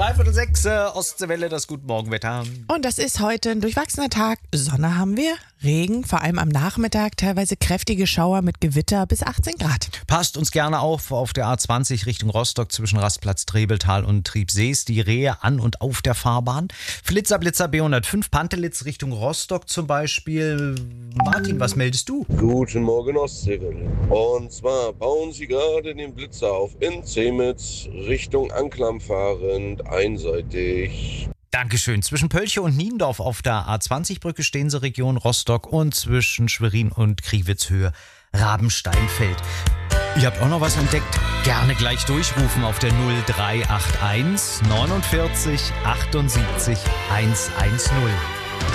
5:45, Ostseewelle, das Guten Morgenwetter. Und das ist heute ein durchwachsener Tag. Sonne haben wir, Regen, vor allem am Nachmittag, teilweise kräftige Schauer mit Gewitter bis 18 Grad. Passt uns gerne auf der A20 Richtung Rostock zwischen Rastplatz Trebeltal und Triebsees. Die Rehe an und auf der Fahrbahn. Flitzer B105, Pantelitz Richtung Rostock zum Beispiel. Martin, was meldest du? Guten Morgen, Ostseewelle. Und zwar bauen Sie gerade den Blitzer auf in Zemitz Richtung Anklam fahrend, einseitig. Dankeschön. Zwischen Pölche und Niendorf auf der A20-Brücke stehen sie Region Rostock und zwischen Schwerin und Kriewitzhöhe Rabensteinfeld. Ihr habt auch noch was entdeckt? Gerne gleich durchrufen auf der 0381 49 78 110.